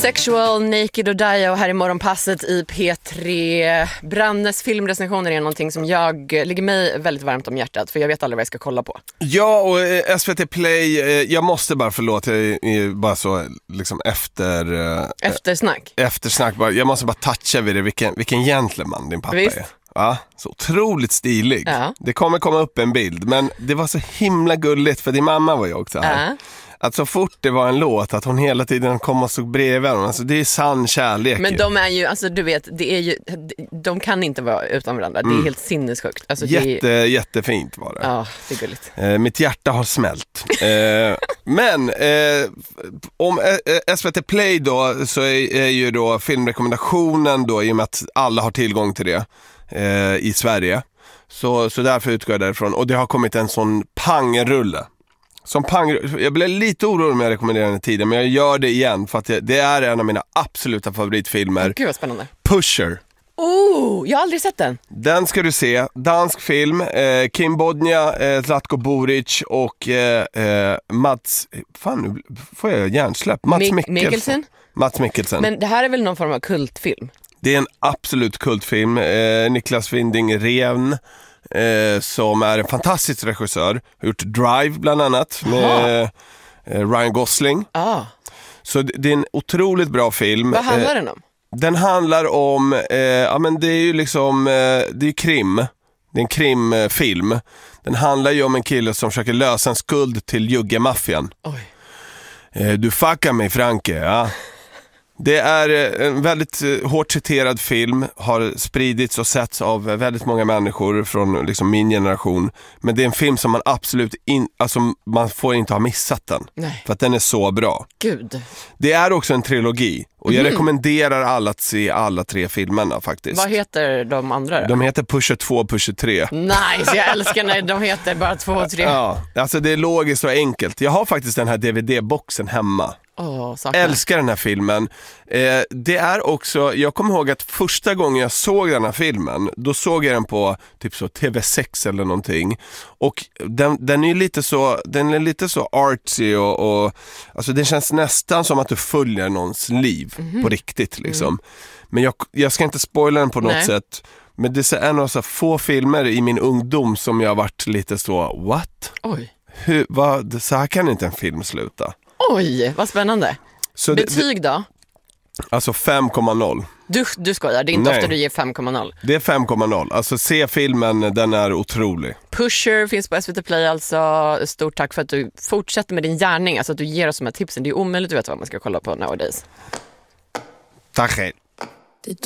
Sexual, Naked och Die och här i morgonpasset i P3. Brannes filmrecensioner är någonting som ligger mig väldigt varmt om hjärtat, för jag vet aldrig vad jag ska kolla på. Ja, och SVT Play, jag måste bara förlåta, bara så liksom eftersnack bara, jag måste bara toucha vid det, vilken gentleman din pappa Visst. är. Ja, så otroligt stilig. Ja. Det kommer komma upp en bild, men det var så himla gulligt, för din mamma var ju också här. Ja. Att så fort det var en låt, att hon hela tiden kom och stod bredvid honom. Alltså det är sann kärlek. Men de är ju, alltså du vet, det är ju, de kan inte vara utan varandra. Det är helt sinnessjukt. Alltså, Jättefint var det. Ja, det är gulligt. Mitt hjärta har smält. Men om SVT Play då, så är ju då filmrekommendationen då, i och med att alla har tillgång till det i Sverige. Så därför utgår jag därifrån. Och det har kommit en sån pangrulle. Jag blev lite orolig om jag rekommenderade den tiden, men jag gör det igen för att det är en av mina absoluta favoritfilmer. Gud vad spännande. Pusher. Jag har aldrig sett den. Den ska du se. Dansk film. Kim Bodnia, Zlatko Buric och Mats... Fan, nu får jag hjärnsläpp. Mats Mikkelsen. Men det här är väl någon form av kultfilm? Det är en absolut kultfilm. Niklas Winding Refn, som är en fantastisk regissör, har gjort Drive bland annat med Ryan Gosling. Så det är en otroligt bra film. Vad handlar den om? Den handlar om men det är ju liksom det är krim. Det är en krimfilm. Den handlar ju om en kille som försöker lösa en skuld till juggemaffian. Du fuckar mig, Franke, ja. Det är en väldigt hårt citerad film, har spridits och setts av väldigt många människor från liksom min generation. Men det är en film som man absolut man får inte ha missat den. Nej. För att den är så bra. Gud. Det är också en trilogi. Och jag rekommenderar alla att se alla 3 filmerna faktiskt. Vad heter de andra då? De heter Pusher 2 och Pusher 3. Nice, jag älskar när de heter bara 2 och 3. Ja, alltså det är logiskt och enkelt. Jag har faktiskt den här DVD-boxen hemma. Älskar den här filmen. Det är också, jag kommer ihåg att första gången jag såg den här filmen, då såg jag den på typ så TV6 eller någonting. Och den är lite så artsy och alltså det känns nästan som att du följer någons liv på riktigt liksom. Men jag ska inte spoila den på något sätt. Men det är en av så få filmer i min ungdom som jag har varit lite så, what? Oj. Så här kan inte en film sluta. Oj, vad spännande. Så betyg då? Alltså 5,0. Du skojar, det är inte ofta du ger 5,0. Det är 5,0, alltså se filmen, den är otrolig. Pusher finns på SVT Play alltså. Stort tack för att du fortsätter med din gärning, alltså att du ger oss de här tipsen. Det är omöjligt att veta vad man ska kolla på nowadays. Tack själv.